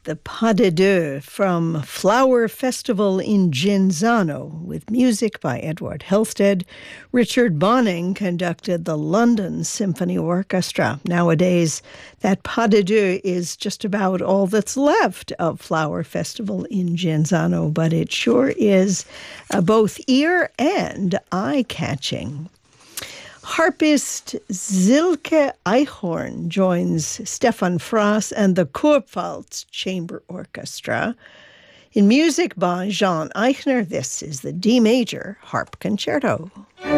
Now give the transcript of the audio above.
The Pas de Deux from Flower Festival in Genzano with music by Edward Helsted. Richard Bonning conducted the London Symphony Orchestra. Nowadays, that Pas de Deux is just about all that's left of Flower Festival in Genzano, but it sure is both ear and eye-catching. Harpist Silke Eichhorn joins Stefan Frass and the Kurpfalz Chamber Orchestra. In music by Jean Eichner, this is the D major Harp Concerto.